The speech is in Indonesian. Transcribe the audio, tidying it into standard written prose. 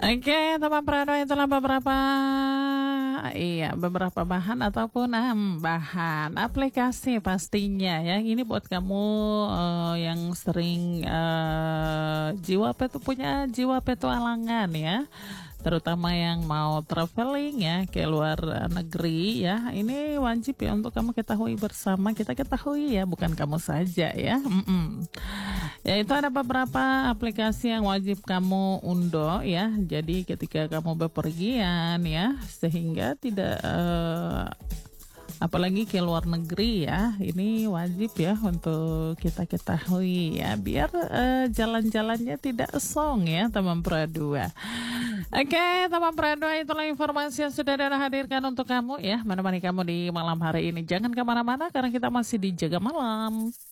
Oke, teman Prado itulah beberapa bahan ataupun bahan aplikasi pastinya ya. Ini buat kamu yang sering punya jiwa petualangan ya. Terutama yang mau traveling ya ke luar negeri ya. Ini wajib ya untuk kamu ketahui bersama, kita ketahui ya, bukan kamu saja ya. Ya, itu ada beberapa aplikasi yang wajib kamu unduh ya. Jadi ketika kamu bepergian ya, sehingga tidak apalagi ke luar negeri ya, ini wajib ya untuk kita ketahui ya, biar jalan-jalannya tidak song ya teman Pradua. Oke, teman Pradua, itulah informasi yang sudah Dara hadirkan untuk kamu ya, menemani kamu di malam hari ini. Jangan kemana-mana karena kita masih di Jaga Malam.